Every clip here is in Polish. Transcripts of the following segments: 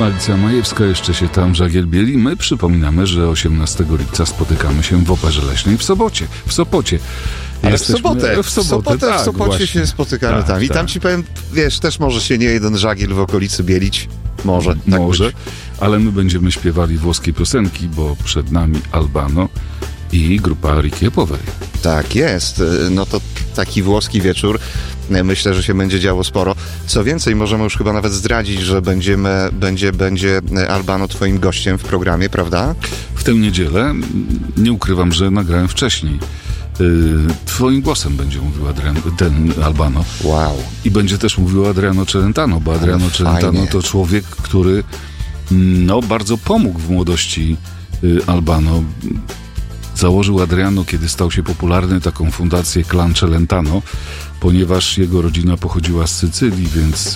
Alicja Majewska jeszcze się tam żagielbieli. My przypominamy, że 18 lipca spotykamy się w Operze Leśnej w Sopocie. Ale w sobotę tak, w Sopocie właśnie. się spotykamy Tak, tam. I tak. tam ci powiem, wiesz, też może się nie jeden żagiel w okolicy bielić. Może. Tak Może, być. ale my będziemy śpiewali włoskie piosenki, bo przed nami Albano i grupa Ricky Poveri. Tak jest. No to taki włoski wieczór. Myślę, że się będzie działo sporo. Co więcej, możemy już chyba nawet zdradzić, że będzie Albano twoim gościem w programie, prawda? W tę niedzielę, nie ukrywam, że nagrałem wcześniej. Twoim głosem będzie mówił Albano. Wow. I będzie też mówił Adriano Celentano, bo Adriano Celentano fajnie. to człowiek, który bardzo pomógł w młodości Albano. Założył Adriano, kiedy stał się popularny, taką fundację Clan Celentano, ponieważ jego rodzina pochodziła z Sycylii, więc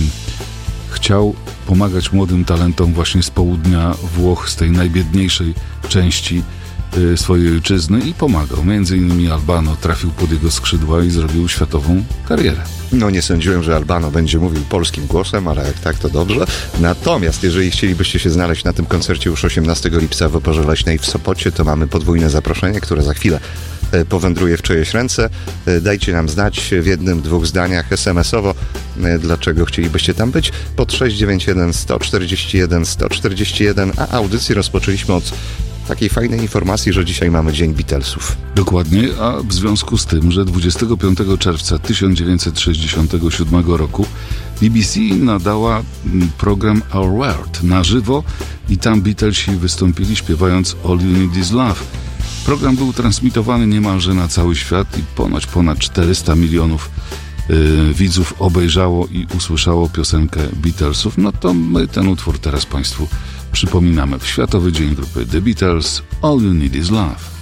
chciał pomagać młodym talentom właśnie z południa Włoch, z tej najbiedniejszej części swojej ojczyzny i pomagał. Między innymi Albano trafił pod jego skrzydła i zrobił światową karierę. No nie sądziłem, że Albano będzie mówił polskim głosem, ale jak tak, to dobrze. Natomiast jeżeli chcielibyście się znaleźć na tym koncercie już 18 lipca w Operze Leśnej w Sopocie, to mamy podwójne zaproszenie, które za chwilę powędruje w czyjeś ręce. Dajcie nam znać w jednym, dwóch zdaniach SMS-owo, dlaczego chcielibyście tam być. Pod 691 141 141, a audycję rozpoczęliśmy od takiej fajnej informacji, że dzisiaj mamy Dzień Beatlesów. Dokładnie, a w związku z tym, że 25 czerwca 1967 roku BBC nadała program Our World na żywo i tam Beatlesi wystąpili śpiewając All You Need Is Love. Program był transmitowany niemalże na cały świat i ponoć ponad 400 milionów widzów obejrzało i usłyszało piosenkę Beatlesów. No to my ten utwór teraz Państwu przypominamy w Światowy Dzień grupy The Beatles All You Need Is Love.